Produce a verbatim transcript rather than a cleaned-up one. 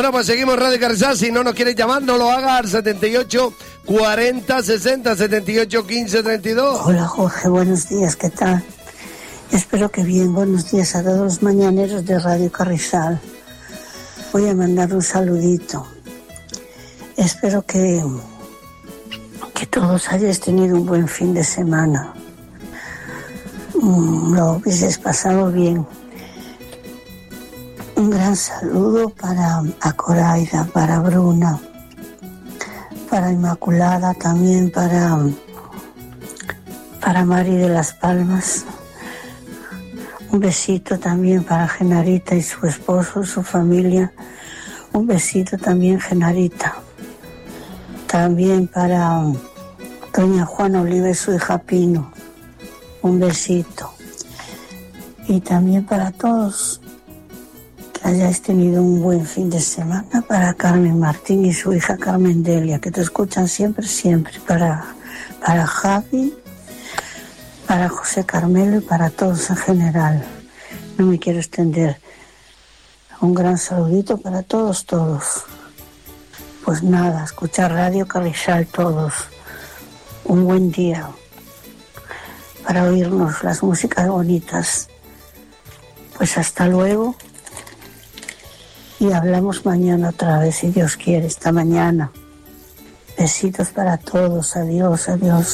Bueno, pues seguimos Radio Carrizal. Si no nos quieres llamar, no lo haga al setenta y ocho, cuarenta, sesenta, setenta y ocho, quince, treinta y dos. Hola Jorge, buenos días, ¿qué tal? Espero que bien, buenos días a todos los mañaneros de Radio Carrizal. Voy a mandar un saludito. Espero que, que todos hayáis tenido un buen fin de semana. Mm, lo hubieses pasado bien. Un gran saludo para Acoraida, para Bruna, para Inmaculada, también para, para Mari de las Palmas. Un besito también para Genarita y su esposo, su familia. Un besito también, Genarita. También para doña Juana Oliva y su hija Pino. Un besito. Y también para todos que hayáis tenido un buen fin de semana. Para Carmen Martín y su hija Carmen Delia, que te escuchan siempre, siempre. Para, para Javi, para José Carmelo y para todos en general. No me quiero extender. Un gran saludito para todos, todos. Pues nada, escuchar Radio Carrizal todos. Un buen día para oírnos las músicas bonitas. Pues hasta luego. Y hablamos mañana otra vez, si Dios quiere, esta mañana. Besitos para todos. Adiós, adiós.